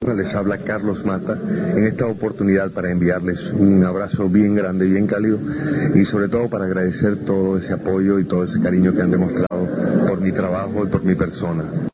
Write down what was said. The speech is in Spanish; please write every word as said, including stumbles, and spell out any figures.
Les habla Carlos Mata en esta oportunidad para enviarles un abrazo bien grande, bien cálido y sobre todo para agradecer todo ese apoyo y todo ese cariño que han demostrado por mi trabajo y por mi persona.